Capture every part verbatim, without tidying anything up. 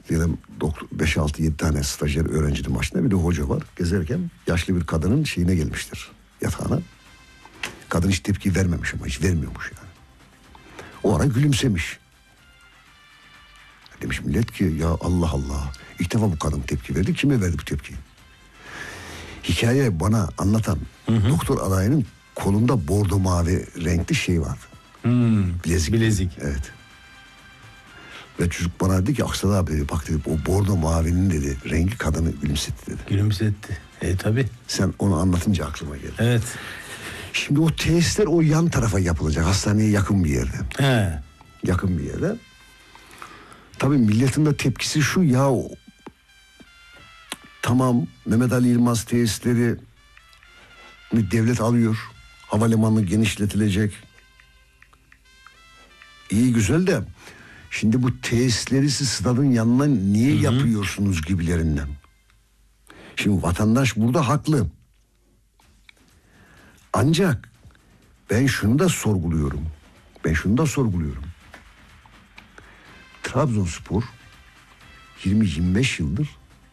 Diyelim beş altı yedi tane stajyer öğrencinin başında bir de hoca var. Gezerken yaşlı bir kadının şeyine gelmiştir, yatağına. Kadın hiç tepki vermemiş ama hiç vermiyormuş yani. O ara gülümsemiş. Demiş millet ki ya Allah Allah, ilk defa bu kadın tepki verdi. Kime verdi bu tepkiyi? Hikaye bana anlatan hı hı. doktor adayının kolunda bordo mavi renkli şey vardı. Hmm, bilezik. Bilezik. Evet. Ve çocuk bana dedi ki Aksel abi dedi, bak dedi o bordo mavinin dedi rengi kadını gülümsetti dedi. Gülümsetti. E tabi. Sen onu anlatınca aklıma geldi. Evet. Şimdi o tesisler o yan tarafa yapılacak. Hastaneye yakın bir yerde. He. Yakın bir yerde. Tabii milletin de tepkisi şu ya, tamam Mehmet Ali Yılmaz tesisleri devlet alıyor. Havalimanı genişletilecek. İyi güzel de şimdi bu tesisleri siz stadın yanına niye Hı-hı. yapıyorsunuz gibilerinden. Şimdi vatandaş burada haklı. Ancak ben şunu da sorguluyorum. Ben şunu da sorguluyorum. Trabzonspor yirmi yirmi beş yıldır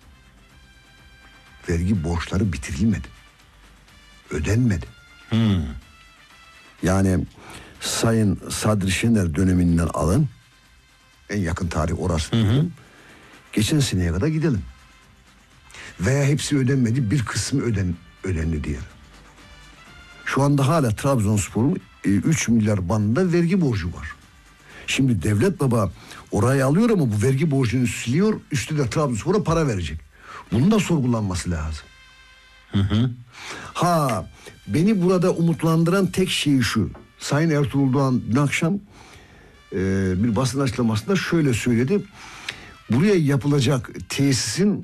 vergi borçları bitirilmedi. Ödenmedi. Hmm. Yani Sayın Sadri Şener döneminden alın, en yakın tarih orası. Hı hı. Geçen seneye kadar gidelim. Veya hepsi ödenmedi, bir kısmı öden, ödendi diye. Şu anda hala Trabzonspor'un e, üç milyar bandında vergi borcu var. Şimdi devlet baba orayı alıyor ama bu vergi borcunu siliyor, üstüne Trabzonspor'a para verecek. Bunun da sorgulanması lazım. Hı hı. Ha, beni burada umutlandıran tek şey şu. Sayın Ertuğrul Doğan dün akşam e, bir basın açıklamasında şöyle söyledi. Buraya yapılacak tesisin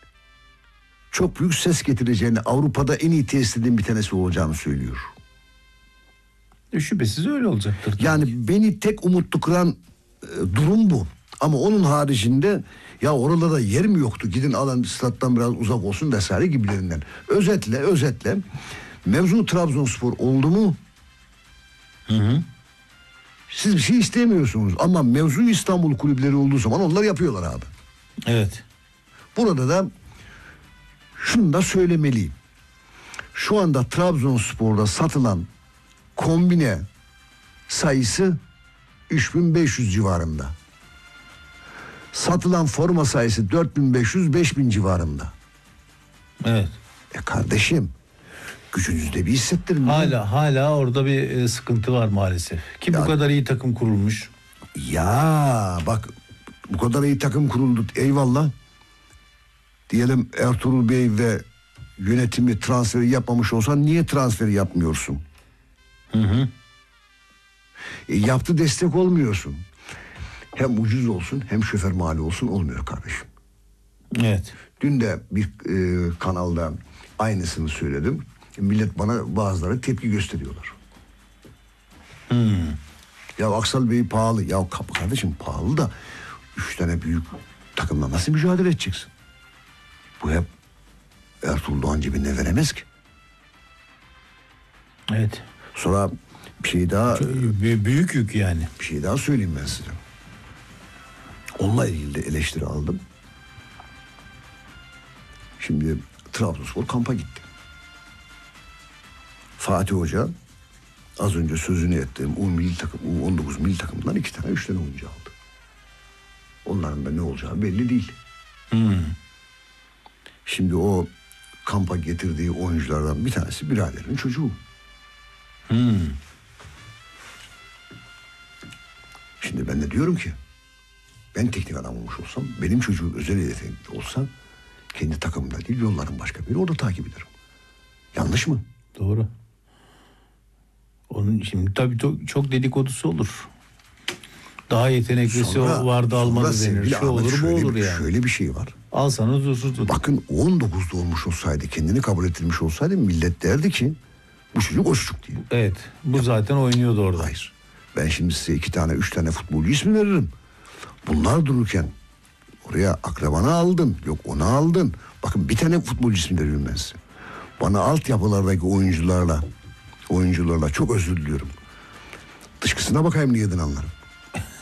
çok büyük ses getireceğini, Avrupa'da en iyi tesislerin bir tanesi olacağını söylüyor. E, şüphesiz öyle olacaktır. Yani ki. beni tek umutlu kıran e, durum bu. Ama onun haricinde ya oralarda yer mi yoktu? Gidin alın stat'tan biraz uzak olsun vesaire gibilerinden. Özetle özetle mevzu Trabzonspor oldu mu? Hı hı. Siz bir şey istemiyorsunuz ama mevzu İstanbul kulüpleri olduğu zaman onlar yapıyorlar abi. Evet. Burada da şunu da söylemeliyim. Şu anda Trabzonspor'da satılan kombine sayısı üç bin beş yüz civarında. Satılan forma sayısı dört bin beş yüz beş bin civarında. Evet. E kardeşim, gücünüzde bir hissettirin. Hala hala orada bir e, sıkıntı var maalesef. Ki ya, bu kadar iyi takım kurulmuş. Ya bak, bu kadar iyi takım kuruldu, eyvallah. Diyelim Ertuğrul Bey ve yönetimi transferi yapmamış olsan niye transferi yapmıyorsun? Hı hı. E, yaptı destek olmuyorsun. Hem ucuz olsun hem şoför mali olsun, olmuyor kardeşim. Evet. Dün de bir e, kanalda aynısını söyledim. Millet bana bazıları tepki gösteriyorlar. Hmm. Ya Aksal Bey pahalı. Ya kardeşim pahalı da üç tane büyük takımla nasıl mücadele edeceksin? Bu hep Ertuğrul Doğan cebine veremez ki. Evet. Sonra bir şey daha... Çok büyük yük yani. Bir şey daha söyleyeyim ben size. Onunla ilgili de eleştiri aldım. Şimdi Trabzonspor kampa gitti. Fatih Hoca az önce sözünü ettiğim U milli takım, U on dokuz milli takımından iki tane, üç tane oyuncu aldı. Onların da ne olacağı belli değil. Hmm. Şimdi o kampa getirdiği oyunculardan bir tanesi biraderin çocuğu. Hmm. Şimdi ben de diyorum ki ben teknik adam olmuş olsam, benim çocuğum özel hedefim olsa kendi takımımda değil yolların başka biri orada takip ederim. Yanlış mı? Doğru. Onun şimdi tabii çok, çok dedikodusu olur. Daha yeteneklisi sonra, vardı almadı denir. Şu olur bu olur yani. Şöyle bir şey var. Alsanız huzursuzdur. Bakın on dokuzda olmuş olsaydı, kendini kabul ettirmiş olsaydı millet derdi ki bu çocuk o çocuk diye. Evet. Bu ya, zaten oynuyordu orada. Hayır. Ben şimdi size iki tane üç tane futbolcu ismi veririm. Bunlar dururken oraya akrabanı aldın. Yok onu aldın. Bakın bir tane futbolcu ismi veriyorum ben size. Bana altyapılardaki oyuncularla oyuncularla çok özür diliyorum. Dışkısına bakayım niyeden anlarım.